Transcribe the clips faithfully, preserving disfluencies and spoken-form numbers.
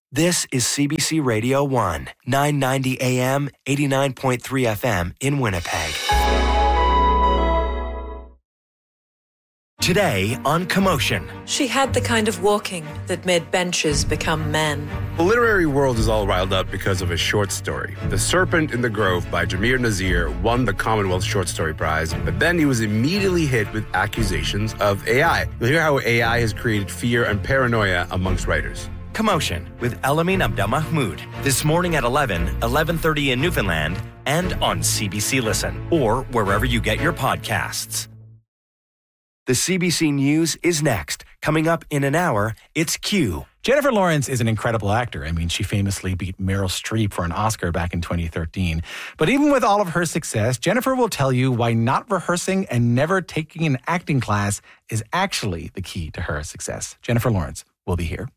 This is C B C Radio one, nine ninety A M, eighty-nine point three F M in Winnipeg. Today on Commotion. She had the kind of walking that made benches become men. The literary world is all riled up because of a short story. The Serpent in the Grove by Jameer Nazir won the Commonwealth Short Story Prize, but then he was immediately hit with accusations of A I. You'll hear how A I has created fear and paranoia amongst writers. Commotion with Elamin Abdelmahmoud. This morning at eleven, eleven thirty in Newfoundland, and on C B C Listen, or wherever you get your podcasts. The C B C News is next. Coming up in an hour, it's Q. Jennifer Lawrence is an incredible actor. I mean, she famously beat Meryl Streep for an Oscar back in twenty thirteen. But even with all of her success, Jennifer will tell you why not rehearsing and never taking an acting class is actually the key to her success. Jennifer Lawrence will be here.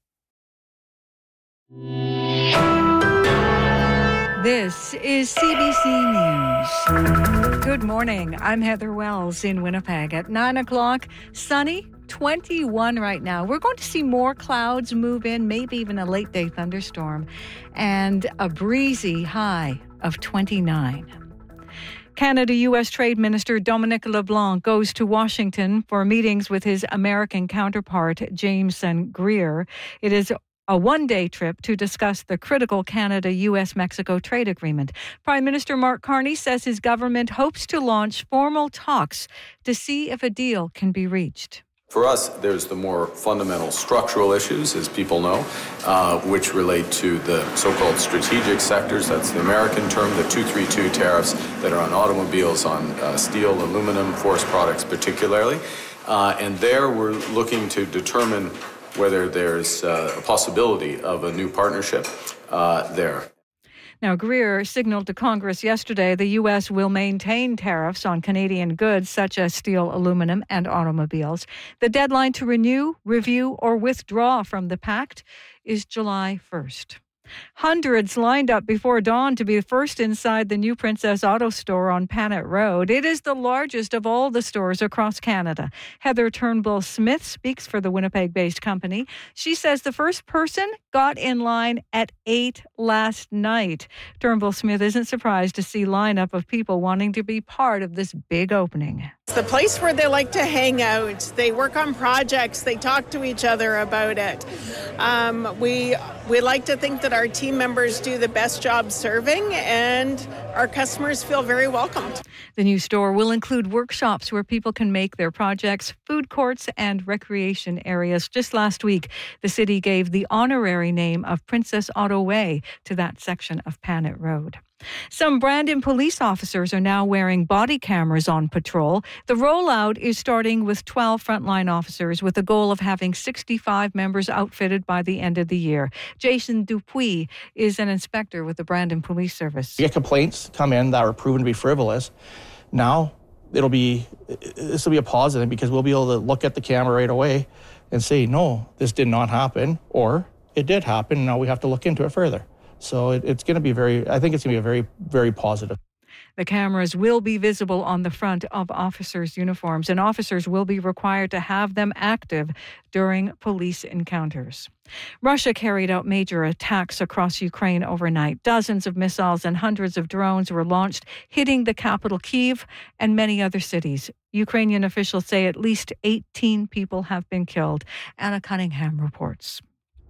This is C B C News. Good morning. I'm Heather Wells in Winnipeg. At nine o'clock, sunny, twenty-one right now. We're going to see more clouds move in, maybe even a late-day thunderstorm, and a breezy high of twenty-nine. Canada-U S Trade Minister Dominic LeBlanc goes to Washington for meetings with his American counterpart, Jameson Greer. It is a one-day trip to discuss the critical Canada-U S Mexico trade agreement. Prime Minister Mark Carney says his government hopes to launch formal talks to see if a deal can be reached. For us, there's the more fundamental structural issues, as people know, uh, which relate to the so-called strategic sectors. That's the American term, the two thirty-two tariffs that are on automobiles, on uh, steel, aluminum, forest products particularly. Uh, and there we're looking to determine whether there's uh, a possibility of a new partnership uh, there. Now, Greer signaled to Congress yesterday the U S will maintain tariffs on Canadian goods such as steel, aluminum, and automobiles. The deadline to renew, review, or withdraw from the pact is July first. Hundreds lined up before dawn to be the first inside the new Princess Auto store on Panet Road. It is the largest of all the stores across Canada. Heather Turnbull-Smith speaks for the Winnipeg-based company. She says the first person got in line at eight last night. Turnbull-Smith isn't surprised to see lineup of people wanting to be part of this big opening. It's the place where they like to hang out. They work on projects. They talk to each other about it. Um, we we like to think that our team members do the best job serving, and our customers feel very welcomed. The new store will include workshops where people can make their projects, food courts, and recreation areas. Just last week, the city gave the honorary name of Princess Auto Way to that section of Panet Road. Some Brandon police officers are now wearing body cameras on patrol. The rollout is starting with twelve frontline officers with the goal of having sixty-five members outfitted by the end of the year. Jason Dupuis is an inspector with the Brandon Police Service. We get complaints come in that are proven to be frivolous. Now it'll be, this will be a positive because we'll be able to look at the camera right away and say, no, this did not happen, or it did happen. Now we have to look into it further. So it, it's going to be very, I think it's going to be a very, very positive. The cameras will be visible on the front of officers' uniforms, and officers will be required to have them active during police encounters. Russia carried out major attacks across Ukraine overnight. Dozens of missiles and hundreds of drones were launched, hitting the capital Kyiv and many other cities. Ukrainian officials say at least eighteen people have been killed. Anna Cunningham reports.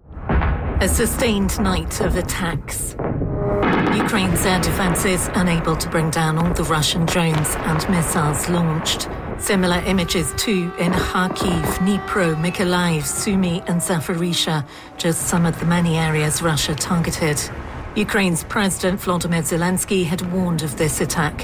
A sustained night of attacks. Ukraine's air defences unable to bring down all the Russian drones and missiles launched. Similar images too in Kharkiv, Dnipro, Mykolaiv, Sumy and Zaporizhzhia, just some of the many areas Russia targeted. Ukraine's President Volodymyr Zelensky had warned of this attack.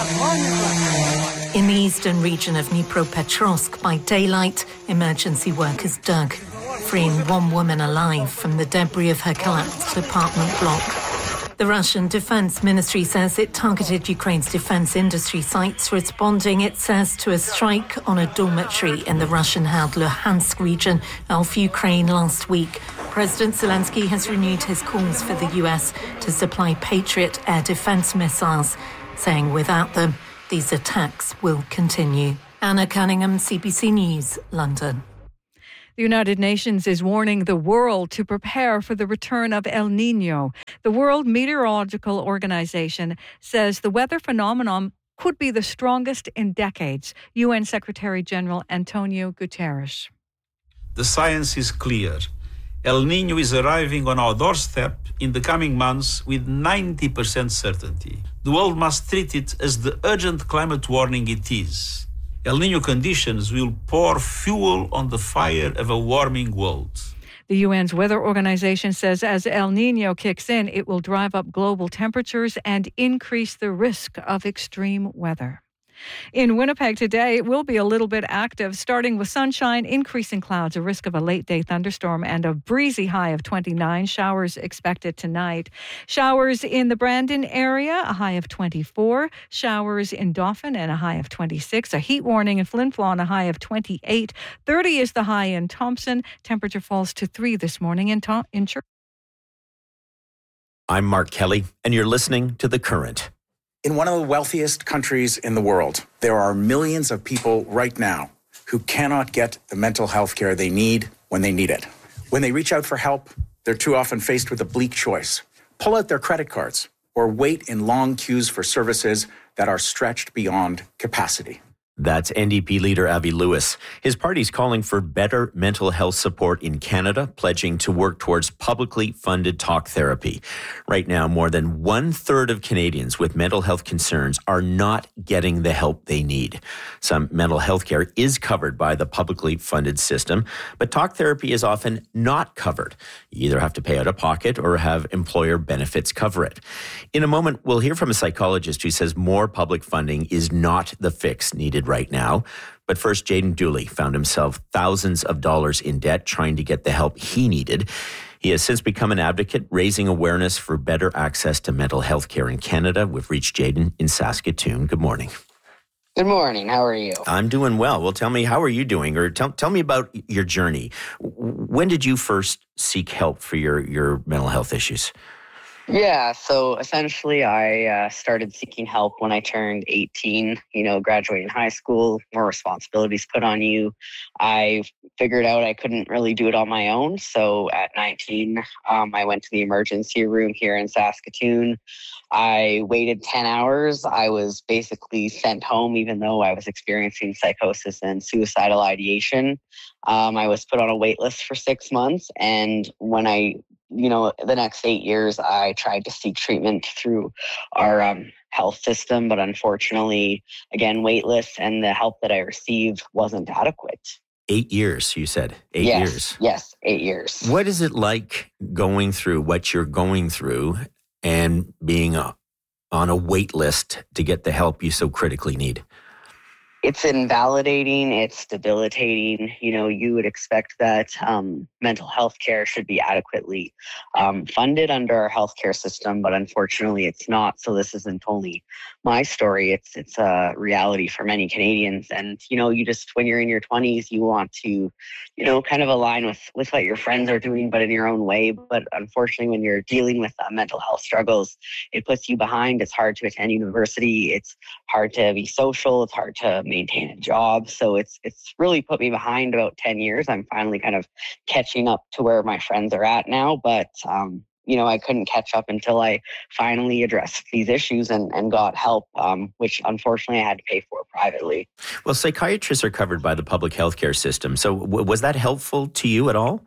In the eastern region of Dnipropetrovsk, by daylight, emergency workers dug, freeing one woman alive from the debris of her collapsed apartment block. The Russian Defense Ministry says it targeted Ukraine's defense industry sites, responding, it says, to a strike on a dormitory in the Russian-held Luhansk region of Ukraine last week. President Zelensky has renewed his calls for the U S to supply Patriot air defense missiles, saying without them, these attacks will continue. Anna Cunningham, C B C News, London. The United Nations is warning the world to prepare for the return of El Nino. The World Meteorological Organization says the weather phenomenon could be the strongest in decades. U N Secretary General Antonio Guterres. The science is clear. El Nino is arriving on our doorstep in the coming months with ninety percent certainty. The world must treat it as the urgent climate warning it is. El Nino conditions will pour fuel on the fire of a warming world. The U N's Weather Organization says as El Nino kicks in, it will drive up global temperatures and increase the risk of extreme weather. In Winnipeg today, it will be a little bit active, starting with sunshine, increasing clouds, a risk of a late-day thunderstorm, and a breezy high of twenty-nine. Showers expected tonight. Showers in the Brandon area, a high of twenty-four. Showers in Dauphin and a high of twenty-six. A heat warning in Flin Flon, a high of twenty-eight. thirty is the high in Thompson. Temperature falls to three this morning in, Tom- in Church. I'm Mark Kelly, and you're listening to The Current. In one of the wealthiest countries in the world, there are millions of people right now who cannot get the mental health care they need when they need it. When they reach out for help, they're too often faced with a bleak choice. Pull out their credit cards or wait in long queues for services that are stretched beyond capacity. That's N D P leader Avi Lewis. His party's calling for better mental health support in Canada, pledging to work towards publicly funded talk therapy. Right now, more than one third of Canadians with mental health concerns are not getting the help they need. Some mental health care is covered by the publicly funded system, but talk therapy is often not covered. You either have to pay out of pocket or have employer benefits cover it. In a moment, we'll hear from a psychologist who says more public funding is not the fix needed right now. But first, Jaden Dooley found himself thousands of dollars in debt trying to get the help he needed. He has since become an advocate, raising awareness for better access to mental health care in Canada. We've reached Jaden in Saskatoon. Good morning. Good morning. How are you? I'm doing well. Well, tell me, how are you doing? Or tell, tell me about your journey. When did you first seek help for your, your mental health issues? Yeah, so essentially I uh, started seeking help when I turned eighteen, you know, graduating high school, more responsibilities put on you. I figured out I couldn't really do it on my own. So at nineteen, um, I went to the emergency room here in Saskatoon. I waited ten hours. I was basically sent home, even though I was experiencing psychosis and suicidal ideation. Um, I was put on a wait list for six months. And when I you know, the next eight years, I tried to seek treatment through our um, health system, but unfortunately, again, wait lists and the help that I received wasn't adequate. Eight years, you said. Eight yes, years. Yes, eight years. What is it like going through what you're going through and being a, on a wait list to get the help you so critically need? It's invalidating, it's debilitating. You know, you would expect that um, mental health care should be adequately um, funded under our healthcare system, but unfortunately it's not. So this isn't only my story, it's it's a reality for many Canadians. And, you know, you just, when you're in your twenties, you want to, you know, kind of align with, with what your friends are doing, but in your own way. But unfortunately, when you're dealing with uh, mental health struggles, it puts you behind. It's hard to attend university. It's hard to be social. It's hard to maintain a job. So it's it's really put me behind about ten years. I'm finally kind of catching up to where my friends are at now. But, um, you know, I couldn't catch up until I finally addressed these issues and, and got help, um, which unfortunately I had to pay for privately. Well, psychiatrists are covered by the public healthcare system. So w- was that helpful to you at all?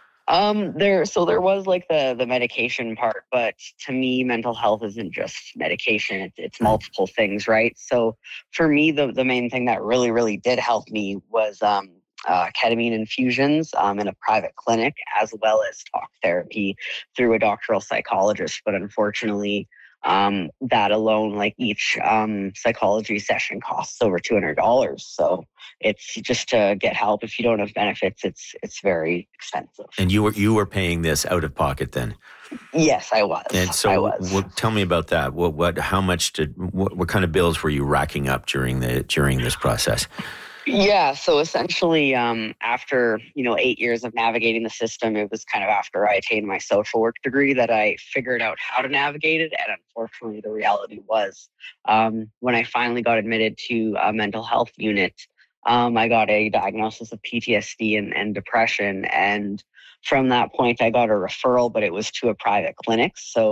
Um, there, so there was like the, the medication part, but to me, mental health isn't just medication. It's, it's multiple things, right? So for me, the, the main thing that really, really did help me was, um, uh, ketamine infusions, um, in a private clinic, as well as talk therapy through a doctoral psychologist. But unfortunately, Um, that alone, like each um, psychology session costs over two hundred dollars. So it's just to get help. If you don't have benefits, it's it's very expensive. And you were you were paying this out of pocket then? Yes, I was. And so, I was. What, tell me about that. What what how much did what, what kind of bills were you racking up during the during this process? Yeah, so essentially, um, after, you know, eight years of navigating the system, it was kind of after I attained my social work degree that I figured out how to navigate it. And unfortunately, the reality was um, when I finally got admitted to a mental health unit, um, I got a diagnosis of P T S D and, and depression. And from that point, I got a referral, but it was to a private clinic. So